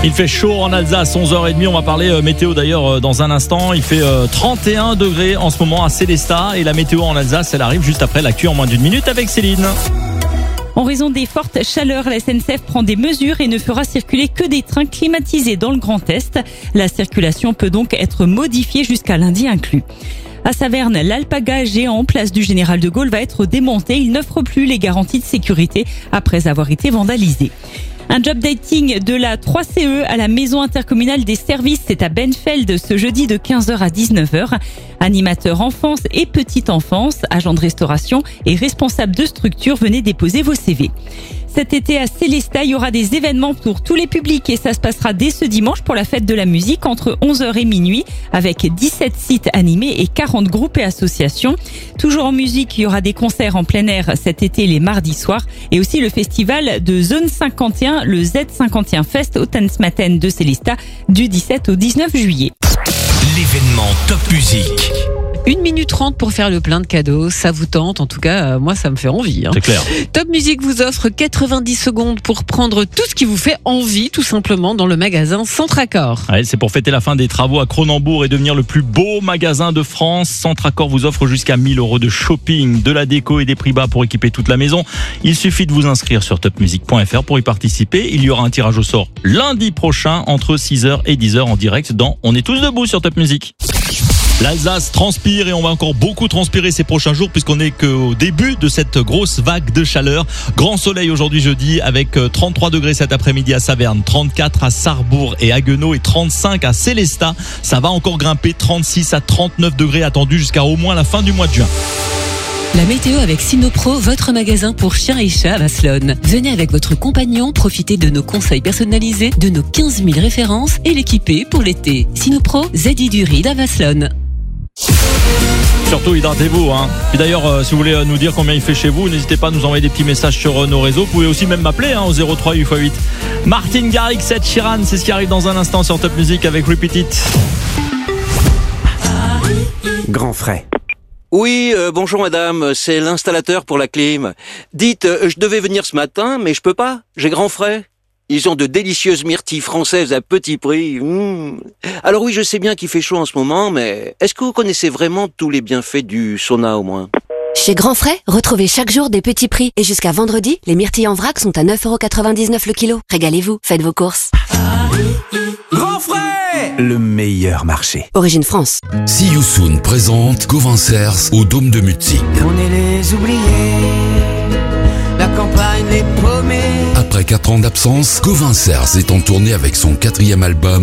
Il fait chaud en Alsace, 11h30. On va parler météo d'ailleurs dans un instant. Il fait 31 degrés en ce moment à Sélestat. Et la météo en Alsace, elle arrive juste après l'actu en moins d'une minute avec Céline. En raison des fortes chaleurs, la SNCF prend des mesures et ne fera circuler que des trains climatisés dans le Grand Est. La circulation peut donc être modifiée jusqu'à lundi inclus. À Saverne, l'Alpaga géant place du Général de Gaulle va être démonté. Il n'offre plus les garanties de sécurité après avoir été vandalisé. Un job dating de la 3CE à la maison intercommunale des services, c'est à Benfeld ce jeudi de 15h à 19h. Animateurs enfance et petite enfance, agents de restauration et responsables de structure, venez déposer vos CV. Cet été à Sélestat, il y aura des événements pour tous les publics et ça se passera dès ce dimanche pour la fête de la musique entre 11h et minuit avec 17 sites animés et 40 groupes et associations. Toujours en musique, il y aura des concerts en plein air cet été les mardis soirs et aussi le festival de Zone 51, le Z51 Fest au Tanzmatten de Sélestat du 17 au 19 juillet. L'événement Top Musique. 1 minute 30 pour faire le plein de cadeaux, ça vous tente, en tout cas moi ça me fait envie. C'est clair. Top Musique vous offre 90 secondes pour prendre tout ce qui vous fait envie tout simplement dans le magasin Centracor. Ouais, c'est pour fêter la fin des travaux à Cronenbourg et devenir le plus beau magasin de France. Centracor vous offre jusqu'à 1000 € de shopping, de la déco et des prix bas pour équiper toute la maison. Il suffit de vous inscrire sur topmusique.fr pour y participer. Il y aura un tirage au sort lundi prochain entre 6h et 10h en direct dans On est tous debout sur Top Musique. L'Alsace transpire et on va encore beaucoup transpirer ces prochains jours puisqu'on est qu'au début de cette grosse vague de chaleur. Grand soleil aujourd'hui jeudi avec 33 degrés cet après-midi à Saverne, 34 à Sarrebourg et Haguenau et 35 à Sélestat. Ça va encore grimper, 36 à 39 degrés attendus jusqu'à au moins la fin du mois de juin. La météo avec Sinopro, votre magasin pour chiens et chats à Vasselonne. Venez avec votre compagnon, profitez de nos conseils personnalisés, de nos 15 000 références et l'équiper pour l'été. Sinopro, ZI du Ride à Vasselonne. Surtout hydratez-vous. Puis d'ailleurs, si vous voulez nous dire combien il fait chez vous, n'hésitez pas à nous envoyer des petits messages sur nos réseaux. Vous pouvez aussi même m'appeler au 03 8x8. Martin Garrix, Ed Sheeran, c'est ce qui arrive dans un instant sur Top Music avec Repeat It. Grand frais. Oui, bonjour madame, c'est l'installateur pour la clim. Dites, je devais venir ce matin, mais je peux pas, j'ai grand frais. Ils ont de délicieuses myrtilles françaises à petit prix. Alors oui, je sais bien qu'il fait chaud en ce moment, mais est-ce que vous connaissez vraiment tous les bienfaits du sauna au moins ? Chez Grand Frais, retrouvez chaque jour des petits prix. Et jusqu'à vendredi, les myrtilles en vrac sont à 9,99 € le kilo. Régalez-vous, faites vos courses. Grand frais, le meilleur marché. Origine France. Si Youssoun présente Covencers au Dôme de Mutzig. On est les oubliés, la campagne les paumés. Après 4 ans d'absence, Covencers est en tournée avec son 4e album